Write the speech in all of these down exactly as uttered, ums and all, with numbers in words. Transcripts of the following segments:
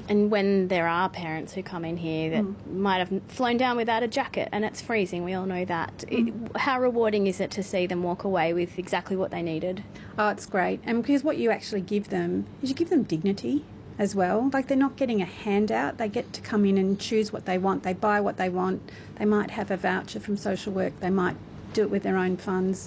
And when there are parents who come in here that mm. might have flown down without a jacket and it's freezing, we all know that. Mm. It, how rewarding is it to see them walk away with exactly what they needed? Oh, it's great. And because what you actually give them is you give them dignity as well. Like, they're not getting a handout. They get to come in and choose what they want. They buy what they want. They might have a voucher from social work. They might do it with their own funds.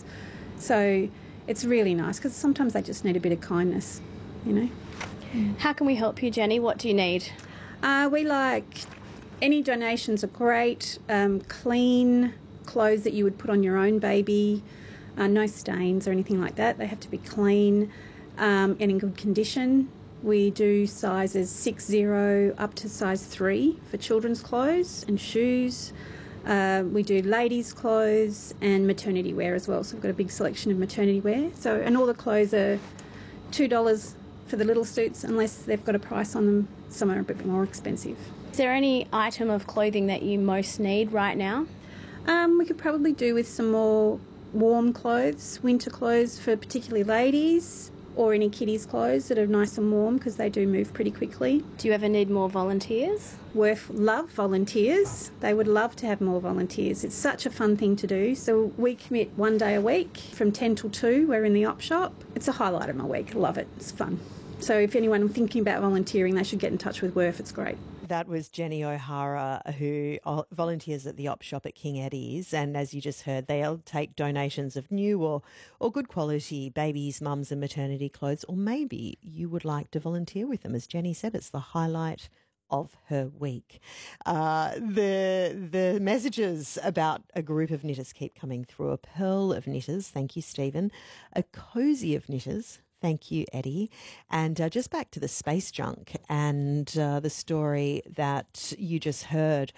So it's really nice because sometimes they just need a bit of kindness, you know. How can we help you, Jenny? What do you need? Uh, we like any donations are great. Um, clean clothes that you would put on your own baby, uh, no stains or anything like that. They have to be clean um, and in good condition. We do sizes six zero up to size three for children's clothes and shoes. Uh, we do ladies' clothes and maternity wear as well. So we've got a big selection of maternity wear. So and all the clothes are two dollars for the little suits, unless they've got a price on them. Some are a bit more expensive. Is there any item of clothing that you most need right now? Um, we could probably do with some more warm clothes, winter clothes for particularly ladies, or any kiddies' clothes that are nice and warm because they do move pretty quickly. Do you ever need more volunteers? Worth love volunteers. They would love to have more volunteers. It's such a fun thing to do. So we commit one day a week from ten till two. We're in the op shop. It's a highlight of my week. Love it. It's fun. So if anyone thinking about volunteering, they should get in touch with Worth. It's great. That was Jenny O'Hara, who volunteers at the op shop at King Eddie's. And as you just heard, they'll take donations of new or, or good quality babies, mums and maternity clothes. Or maybe you would like to volunteer with them. As Jenny said, it's the highlight of her week. Uh, the the messages about a group of knitters keep coming through. A pearl of knitters, thank you, Stephen. A cozy of knitters, thank you, Eddie. And uh, just back to the space junk and uh, the story that you just heard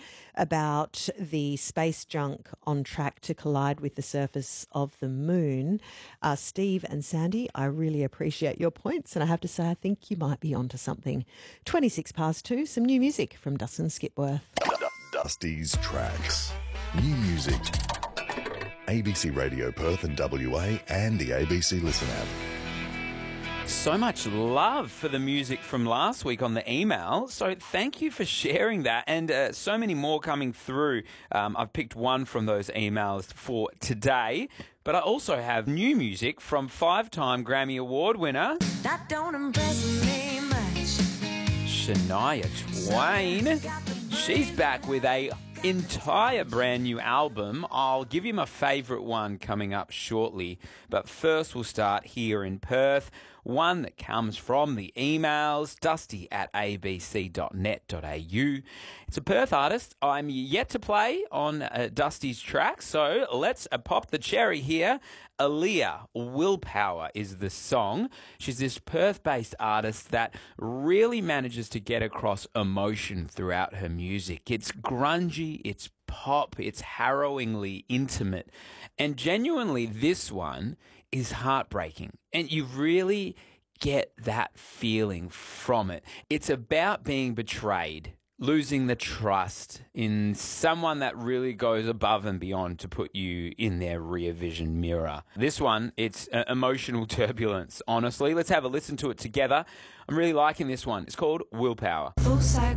about the space junk on track to collide with the surface of the moon. Uh, Steve and Sandy, I really appreciate your points, and I have to say I think you might be onto something. twenty-six past two, some new music from Dustin Skipworth. Dusty's Tracks. New music. A B C Radio Perth and W A and the A B C Listen app. So much love for the music from last week on the email. So thank you for sharing that, and uh, so many more coming through. Um, I've picked one from those emails for today, but I also have new music from five-time Grammy Award winner That don't impress me much. Shania Twain. She's back with a entire brand new album. I'll give you my favourite one coming up shortly, but first we'll start here in Perth. One that comes from the emails, dusty at a b c dot net dot a u. It's a Perth artist I'm yet to play on uh, Dusty's Tracks, so let's uh, pop the cherry here. Aaliyah, Willpower is the song. She's this Perth-based artist that really manages to get across emotion throughout her music. It's grungy, it's pop, it's harrowingly intimate, and genuinely this one is heartbreaking, and you really get that feeling from it. It's about being betrayed, losing the trust in someone that really goes above and beyond to put you in their rear vision mirror. This one, it's uh, emotional turbulence, honestly. Let's have a listen to it together. I'm really liking this one. It's called Willpower. Full cycle